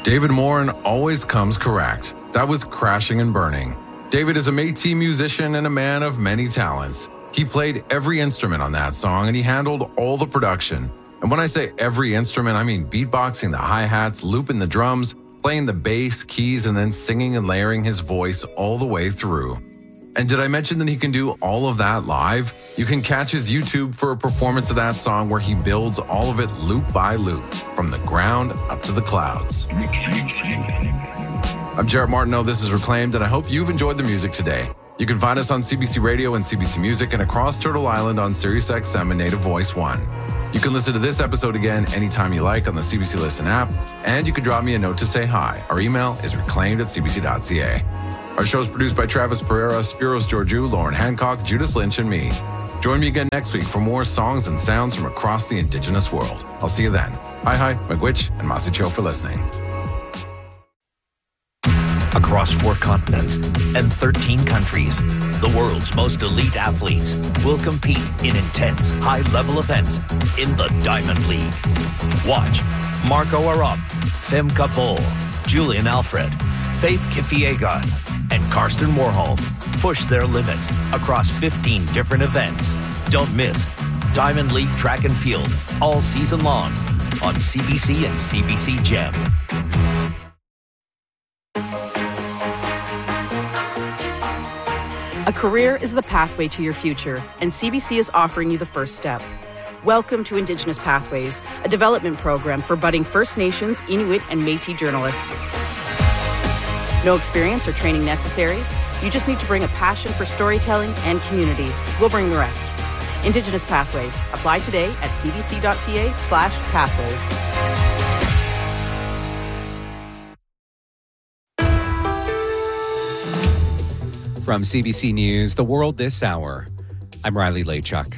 David Morin always comes correct. That was Crashing and Burning. David is a Métis musician and a man of many talents. He played every instrument on that song and he handled all the production. And when I say every instrument, I mean beatboxing the hi-hats, looping the drums, playing the bass, keys, and then singing and layering his voice all the way through. And did I mention that he can do all of that live? You can catch his YouTube for a performance of that song where he builds all of it loop by loop, from the ground up to the clouds. I'm Jarrett Martineau, this is Reclaimed, and I hope you've enjoyed the music today. You can find us on CBC Radio and CBC Music and across Turtle Island on SiriusXM and Native Voice 1. You can listen to this episode again anytime you like on the CBC Listen app, and you can drop me a note to say hi. Our email is reclaimed@cbc.ca. Our show is produced by Travis Pereira, Spiros Georgiou, Lauren Hancock, Judith Lynch, and me. Join me again next week for more songs and sounds from across the Indigenous world. I'll see you then. Hi, Miigwech, and Masicho for listening. Across 4 continents and 13 countries, the world's most elite athletes will compete in intense, high-level events in the Diamond League. Watch Marco Arop, Femke Bol, Julian Alfred, Faith Kipyegon, and Karsten Warholm push their limits across 15 different events. Don't miss Diamond League Track and Field all season long on CBC and CBC Gem. A career is the pathway to your future, and CBC is offering you the first step. Welcome to Indigenous Pathways, a development program for budding First Nations, Inuit, and Métis journalists. No experience or training necessary. You just need to bring a passion for storytelling and community. We'll bring the rest. Indigenous Pathways. Apply today at cbc.ca/pathways. From CBC News, The World This Hour, I'm Riley Lachuk.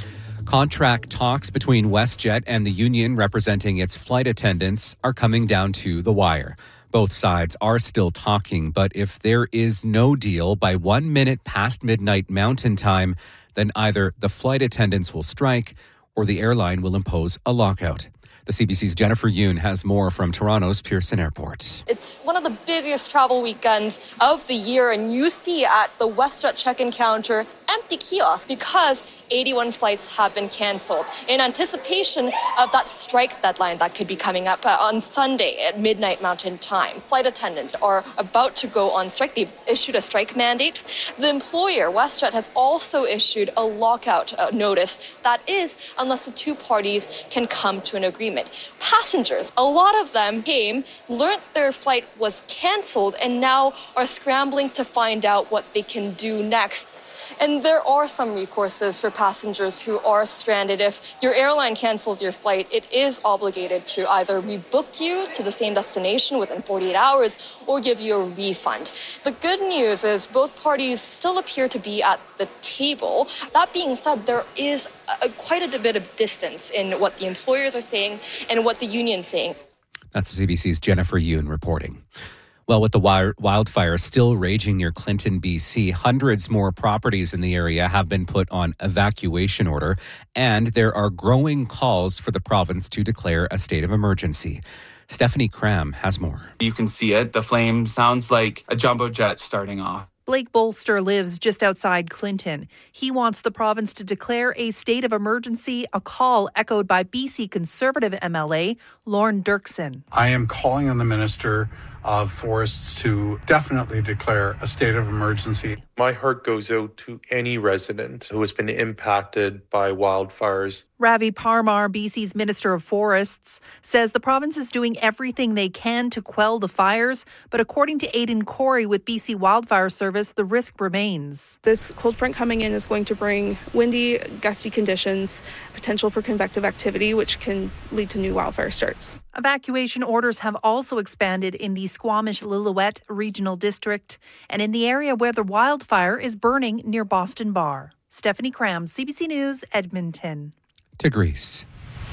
Contract talks between WestJet and the union representing its flight attendants are coming down to the wire. Both sides are still talking, but if there is no deal by 1 minute past midnight Mountain Time, then either the flight attendants will strike or the airline will impose a lockout. The CBC's Jennifer Yoon has more from Toronto's Pearson Airport. It's one of the busiest travel weekends of the year, and you see at the WestJet check-in counter empty kiosks because 81 flights have been cancelled in anticipation of that strike deadline that could be coming up on Sunday at midnight Mountain Time. Flight attendants are about to go on strike. They've issued a strike mandate. The employer, WestJet, has also issued a lockout notice. That is, unless the two parties can come to an agreement. Passengers, a lot of them came, learned their flight was cancelled, and now are scrambling to find out what they can do next. And there are some recourses for passengers who are stranded. If your airline cancels your flight, it is obligated to either rebook you to the same destination within 48 hours or give you a refund. The good news is both parties still appear to be at the table. That being said, there is quite a bit of distance in what the employers are saying and what the union's saying. That's CBC's Jennifer Yoon reporting. Well, with the wildfire still raging near Clinton, BC, hundreds more properties in the area have been put on evacuation order, and there are growing calls for the province to declare a state of emergency. Stephanie Cram has more. You can see it. The flame sounds like a jumbo jet starting off. Blake Bolster lives just outside Clinton. He wants the province to declare a state of emergency, a call echoed by BC Conservative MLA Lorne Dirksen. I am calling on the Minister of Forests to definitely declare a state of emergency. My heart goes out to any resident who has been impacted by wildfires. Ravi Parmar, BC's Minister of Forests, says the province is doing everything they can to quell the fires, but according to Aidan Corey with BC Wildfire Service, the risk remains. This cold front coming in is going to bring windy, gusty conditions, potential for convective activity, which can lead to new wildfire starts. Evacuation orders have also expanded in the Squamish-Lillooet Regional District and in the area where the wildfire is burning near Boston Bar. Stephanie Cram, CBC News, Edmonton. To Greece.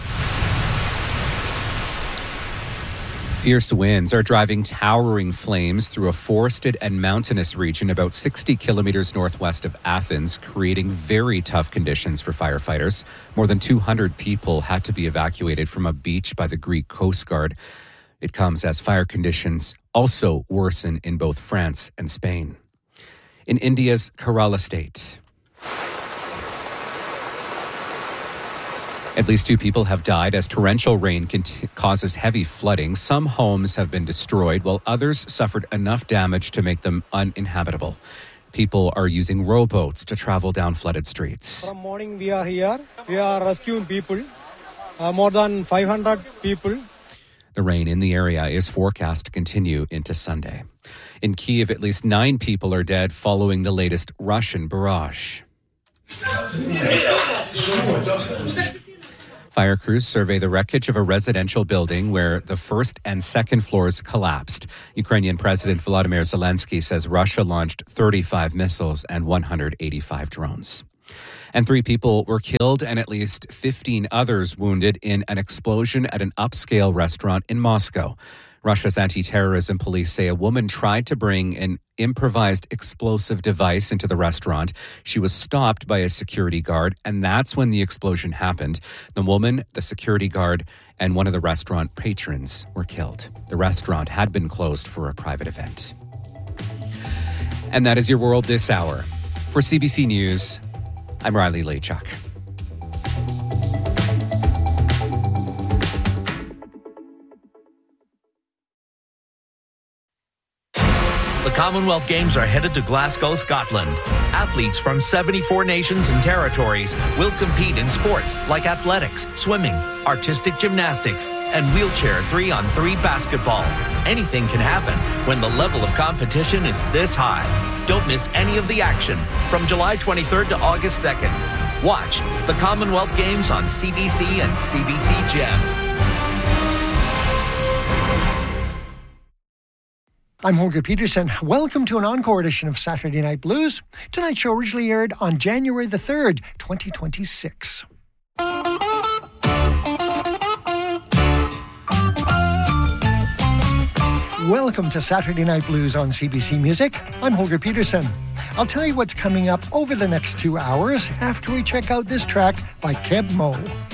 Fierce winds are driving towering flames through a forested and mountainous region about 60 kilometers northwest of Athens, creating very tough conditions for firefighters. More than 200 people had to be evacuated from a beach by the Greek Coast Guard. It comes as fire conditions also worsen in both France and Spain. In India's Kerala state, at least 2 people have died as torrential rain causes heavy flooding. Some homes have been destroyed, while others suffered enough damage to make them uninhabitable. People are using rowboats to travel down flooded streets. From morning we are here. We are rescuing people. More than 500 people. The rain in the area is forecast to continue into Sunday. In Kyiv, at least 9 people are dead following the latest Russian barrage. Fire crews survey the wreckage of a residential building where the first and second floors collapsed. Ukrainian President Volodymyr Zelensky says Russia launched 35 missiles and 185 drones. And 3 people were killed and at least 15 others wounded in an explosion at an upscale restaurant in Moscow. Russia's anti-terrorism police say a woman tried to bring an improvised explosive device into the restaurant. She was stopped by a security guard, and that's when the explosion happened. The woman, the security guard, and one of the restaurant patrons were killed. The restaurant had been closed for a private event. And that is your world this hour. For CBC News, I'm Riley Lachuk. The Commonwealth Games are headed to Glasgow, Scotland. Athletes from 74 nations and territories will compete in sports like athletics, swimming, artistic gymnastics, and wheelchair 3-on-3 basketball. Anything can happen when the level of competition is this high. Don't miss any of the action from July 23rd to August 2nd. Watch the Commonwealth Games on CBC and CBC Gem. I'm Holger Peterson. Welcome to an encore edition of Saturday Night Blues. Tonight's show originally aired on January the 3rd, 2026. Welcome to Saturday Night Blues on CBC Music. I'm Holger Peterson. I'll tell you what's coming up over the next 2 hours after we check out this track by Keb Mo.